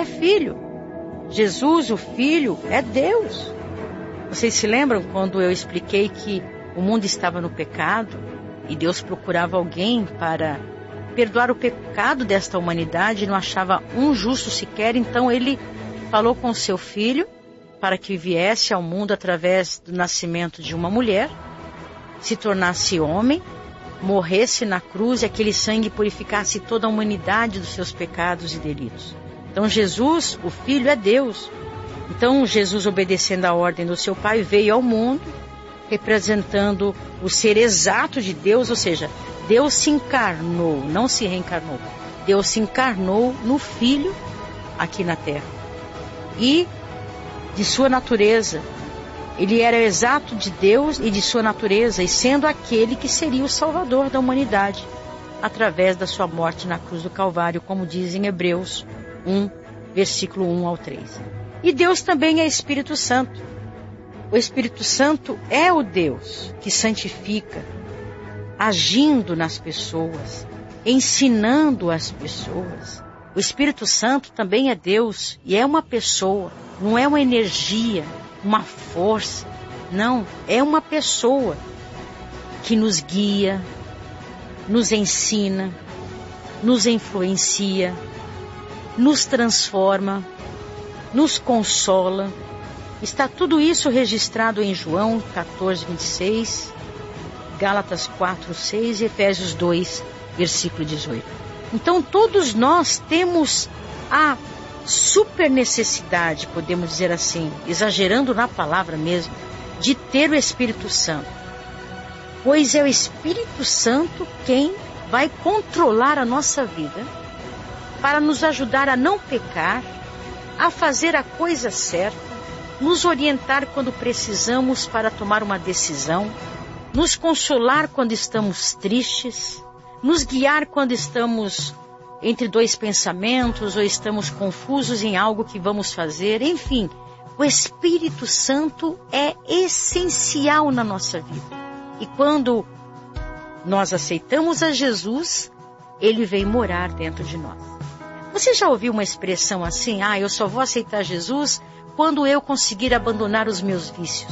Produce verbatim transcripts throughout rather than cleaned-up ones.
Filho. Jesus, o Filho, é Deus. Vocês se lembram quando eu expliquei que o mundo estava no pecado e Deus procurava alguém para perdoar o pecado desta humanidade e não achava um justo sequer? Então ele falou com o seu Filho para que viesse ao mundo através do nascimento de uma mulher, se tornasse homem, morresse na cruz e aquele sangue purificasse toda a humanidade dos seus pecados e delitos. Então Jesus, o Filho, é Deus. Então Jesus, obedecendo à ordem do seu Pai, veio ao mundo, representando o ser exato de Deus, ou seja, Deus se encarnou, não se reencarnou. Deus se encarnou no Filho aqui na Terra. E de sua natureza, ele era exato de Deus e de sua natureza, e sendo aquele que seria o Salvador da humanidade, através da sua morte na cruz do Calvário, como diz em Hebreus um, versículo um ao três. E Deus também é Espírito Santo. O Espírito Santo é o Deus que santifica, agindo nas pessoas, ensinando as pessoas. O Espírito Santo também é Deus e é uma pessoa, não é uma energia, uma força. Não, é uma pessoa que nos guia, nos ensina, nos influencia, nos transforma, nos consola. Está tudo isso registrado em João quatorze, vinte e seis, Gálatas quatro, seis e Efésios dois, versículo dezoito. Então todos nós temos a super necessidade, podemos dizer assim, exagerando na palavra mesmo, de ter o Espírito Santo. Pois é o Espírito Santo quem vai controlar a nossa vida para nos ajudar a não pecar, a fazer a coisa certa, nos orientar quando precisamos para tomar uma decisão, nos consolar quando estamos tristes, nos guiar quando estamos entre dois pensamentos ou estamos confusos em algo que vamos fazer. Enfim, o Espírito Santo é essencial na nossa vida. E quando nós aceitamos a Jesus, ele vem morar dentro de nós. Você já ouviu uma expressão assim? Ah, eu só vou aceitar Jesus quando eu conseguir abandonar os meus vícios.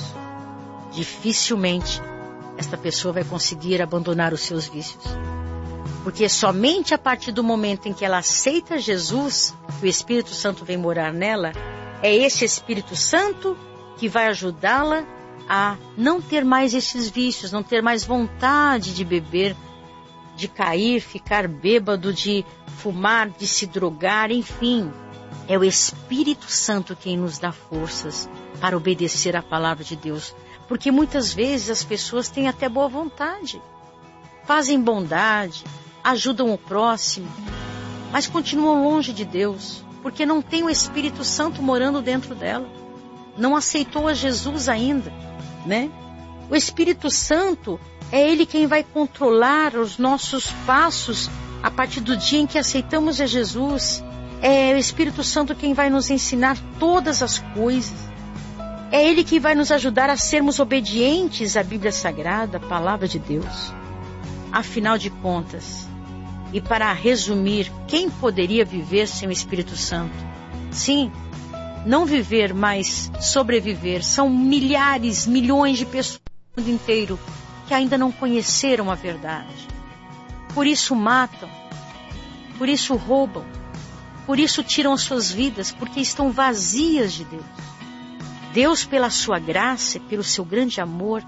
Dificilmente esta pessoa vai conseguir abandonar os seus vícios. Porque somente a partir do momento em que ela aceita Jesus, que o Espírito Santo vem morar nela, é esse Espírito Santo que vai ajudá-la a não ter mais esses vícios, não ter mais vontade de beber, de cair, ficar bêbado, de fumar, de se drogar, enfim. É o Espírito Santo quem nos dá forças para obedecer à palavra de Deus. Porque muitas vezes as pessoas têm até boa vontade, fazem bondade, ajudam o próximo, mas continuam longe de Deus, porque não tem o Espírito Santo morando dentro dela. Não aceitou a Jesus ainda, né? O Espírito Santo é Ele quem vai controlar os nossos passos a partir do dia em que aceitamos a Jesus. É o Espírito Santo quem vai nos ensinar todas as coisas. É Ele que vai nos ajudar a sermos obedientes à Bíblia Sagrada, a Palavra de Deus. Afinal de contas, e para resumir, quem poderia viver sem o Espírito Santo? Sim, não viver, mas sobreviver. São milhares, milhões de pessoas no mundo inteiro que ainda não conheceram a verdade. Por isso matam, por isso roubam, por isso tiram as suas vidas, porque estão vazias de Deus. Deus, pela sua graça, pelo seu grande amor,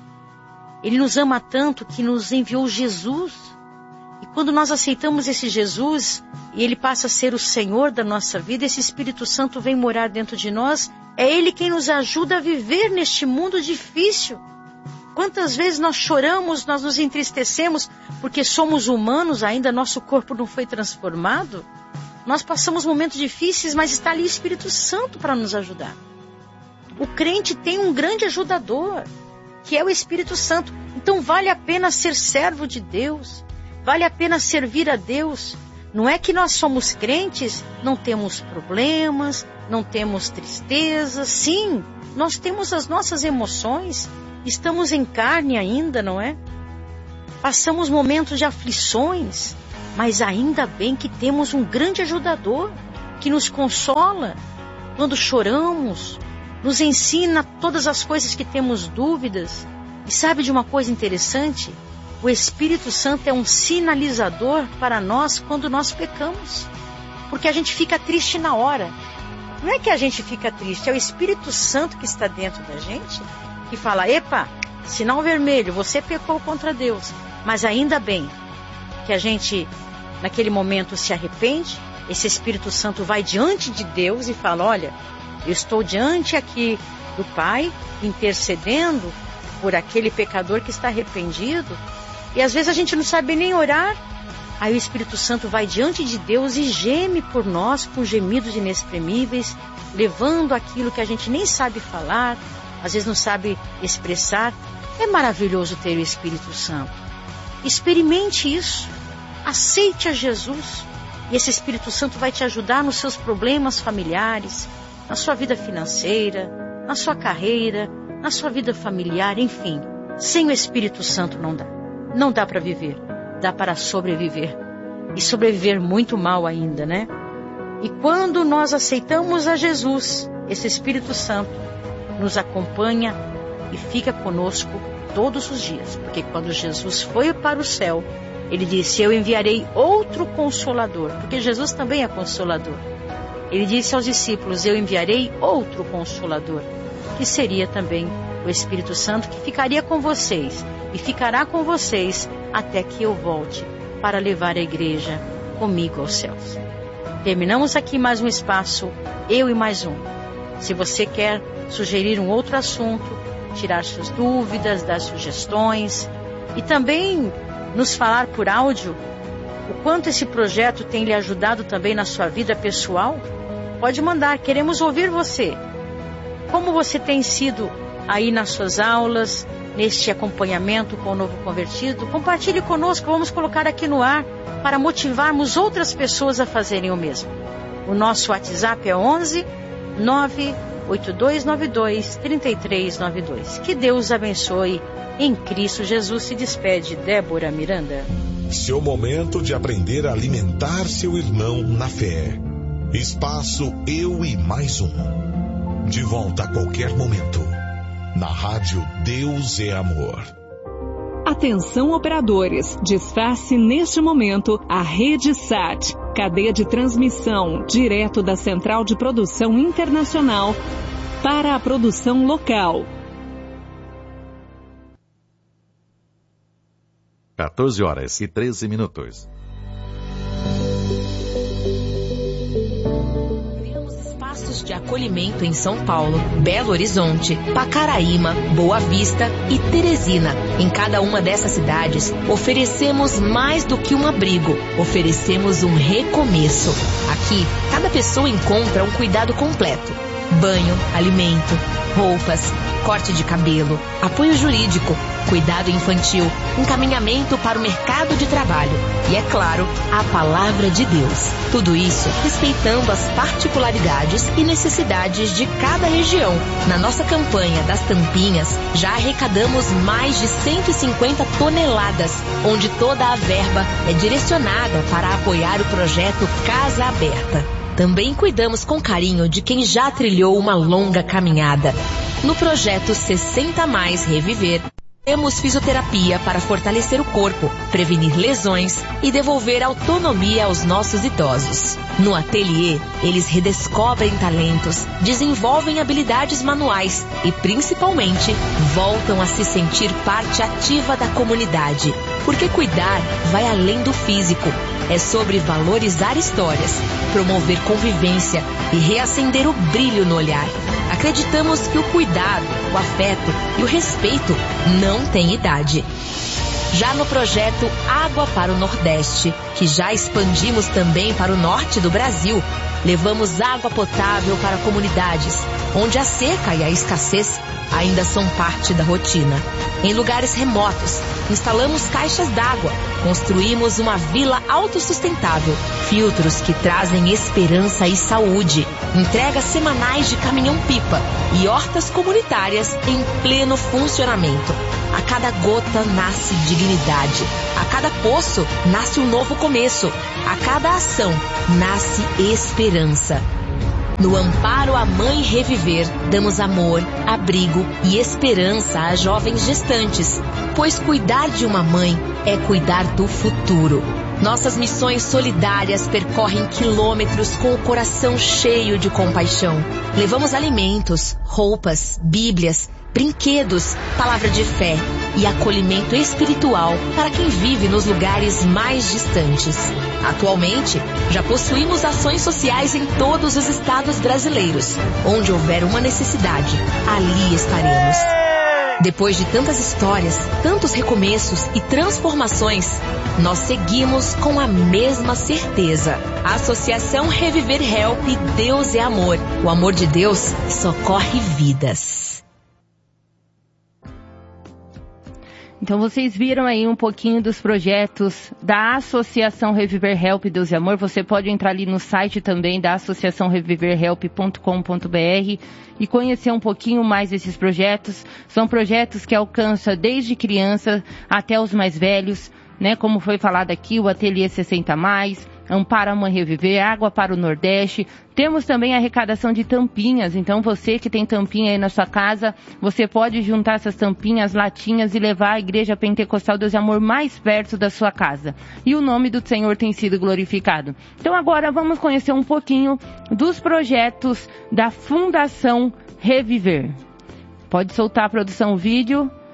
Ele nos ama tanto que nos enviou Jesus. E quando nós aceitamos esse Jesus, e Ele passa a ser o Senhor da nossa vida, esse Espírito Santo vem morar dentro de nós, é Ele quem nos ajuda a viver neste mundo difícil. Quantas vezes nós choramos, nós nos entristecemos, porque somos humanos, ainda nosso corpo não foi transformado. Nós passamos momentos difíceis, mas está ali o Espírito Santo para nos ajudar. O crente tem um grande ajudador, que é o Espírito Santo. Então vale a pena ser servo de Deus, vale a pena servir a Deus. Não é que nós somos crentes, não temos problemas, não temos tristezas. Sim, nós temos as nossas emoções, estamos em carne ainda, não é? Passamos momentos de aflições, mas ainda bem que temos um grande ajudador, que nos consola quando choramos, nos ensina todas as coisas que temos dúvidas. E sabe de uma coisa interessante? O Espírito Santo é um sinalizador para nós quando nós pecamos. Porque a gente fica triste na hora. Não é que a gente fica triste, é o Espírito Santo que está dentro da gente que fala, epa, sinal vermelho, você pecou contra Deus. Mas ainda bem que a gente, naquele momento, se arrepende. Esse Espírito Santo vai diante de Deus e fala, olha, eu estou diante aqui do Pai, intercedendo por aquele pecador que está arrependido. E às vezes a gente não sabe nem orar. Aí o Espírito Santo vai diante de Deus e geme por nós com gemidos inexprimíveis, levando aquilo que a gente nem sabe falar, às vezes não sabe expressar. É maravilhoso ter o Espírito Santo. Experimente isso. Aceite a Jesus. E esse Espírito Santo vai te ajudar nos seus problemas familiares, na sua vida financeira, na sua carreira, na sua vida familiar, enfim. Sem o Espírito Santo não dá. Não dá para viver. Dá para sobreviver. E sobreviver muito mal ainda, né? E quando nós aceitamos a Jesus, esse Espírito Santo nos acompanha e fica conosco todos os dias. Porque quando Jesus foi para o céu, ele disse, eu enviarei outro Consolador. Porque Jesus também é Consolador. Ele disse aos discípulos, eu enviarei outro Consolador. Que seria também o Espírito Santo, que ficaria com vocês. E ficará com vocês até que eu volte para levar a igreja comigo aos céus. Terminamos aqui mais um espaço, eu e mais um. Se você quer sugerir um outro assunto, tirar suas dúvidas, dar sugestões e também nos falar por áudio o quanto esse projeto tem lhe ajudado também na sua vida pessoal, pode mandar, queremos ouvir você. Como você tem sido aí nas suas aulas, neste acompanhamento com o novo convertido, compartilhe conosco, vamos colocar aqui no ar para motivarmos outras pessoas a fazerem o mesmo. O nosso WhatsApp é onze, nove oito dois nove dois, três três nove dois. Que Deus abençoe. Em Cristo Jesus se despede Débora Miranda. Seu momento de aprender a alimentar seu irmão na fé. Espaço Eu e Mais Um. De volta a qualquer momento. Na rádio Deus é Amor. Atenção operadores, desface neste momento a Rede Sat, cadeia de transmissão direto da Central de Produção Internacional para a produção local. quatorze horas e treze minutos. De acolhimento em São Paulo, Belo Horizonte, Pacaraíma, Boa Vista e Teresina. Em cada uma dessas cidades, oferecemos mais do que um abrigo, oferecemos um recomeço. Aqui, cada pessoa encontra um cuidado completo. Banho, alimento, roupas, corte de cabelo, apoio jurídico, cuidado infantil, encaminhamento para o mercado de trabalho e, é claro, a palavra de Deus. Tudo isso respeitando as particularidades e necessidades de cada região. Na nossa campanha das tampinhas, já arrecadamos mais de cento e cinquenta toneladas, onde toda a verba é direcionada para apoiar o projeto Casa Aberta. Também cuidamos com carinho de quem já trilhou uma longa caminhada. No projeto sessenta mais Reviver, temos fisioterapia para fortalecer o corpo, prevenir lesões e devolver autonomia aos nossos idosos. No ateliê, eles redescobrem talentos, desenvolvem habilidades manuais e, principalmente, voltam a se sentir parte ativa da comunidade. Porque cuidar vai além do físico. É sobre valorizar histórias, promover convivência e reacender o brilho no olhar. Acreditamos que o cuidado, o afeto e o respeito não têm idade. Já no projeto Água para o Nordeste, que já expandimos também para o norte do Brasil, levamos água potável para comunidades, onde a seca e a escassez ainda são parte da rotina. Em lugares remotos, instalamos caixas d'água, construímos uma vila autossustentável, filtros que trazem esperança e saúde, entregas semanais de caminhão-pipa e hortas comunitárias em pleno funcionamento. A cada gota nasce dignidade, a cada poço nasce um novo começo, a cada ação nasce esperança. No Amparo à Mãe Reviver, damos amor, abrigo e esperança a jovens gestantes, pois cuidar de uma mãe é cuidar do futuro. Nossas missões solidárias percorrem quilômetros com o coração cheio de compaixão. Levamos alimentos, roupas, bíblias, brinquedos, palavra de fé e acolhimento espiritual para quem vive nos lugares mais distantes. Atualmente, já possuímos ações sociais em todos os estados brasileiros. Onde houver uma necessidade, ali estaremos. Depois de tantas histórias, tantos recomeços e transformações, nós seguimos com a mesma certeza. A Associação Reviver Help, Deus é Amor. O amor de Deus socorre vidas. Então vocês viram aí um pouquinho dos projetos da Associação Reviver Help, Deus e Amor. Você pode entrar ali no site também da associação reviver help ponto com ponto b r e conhecer um pouquinho mais desses projetos. São projetos que alcançam desde criança até os mais velhos, né? Como foi falado aqui, o Ateliê sessenta mais, Amparo à Mãe Reviver, Água para o Nordeste. Temos também a arrecadação de tampinhas. Então você que tem tampinha aí na sua casa, você pode juntar essas tampinhas, latinhas e levar a Igreja Pentecostal Deus e Amor mais perto da sua casa. E o nome do Senhor tem sido glorificado. Então agora vamos conhecer um pouquinho dos projetos da Fundação Reviver. Pode soltar a produção vídeo.